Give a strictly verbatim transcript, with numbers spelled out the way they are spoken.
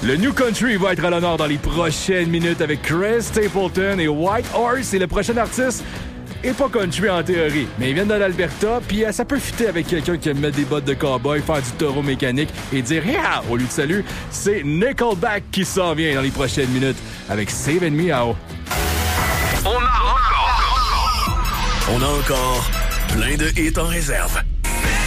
Le New Country va être à l'honneur dans les prochaines minutes avec Chris Stapleton et White Horse. Et le prochain artiste est pas country en théorie, mais ils viennent de l'Alberta, puis euh, ça peut fitter avec quelqu'un qui aime mettre des bottes de cowboy, faire du taureau mécanique et dire « Yeah » au lieu de salut. C'est Nickelback qui s'en vient dans les prochaines minutes avec Savin' Meow. On a encore... On a encore plein de hits en réserve.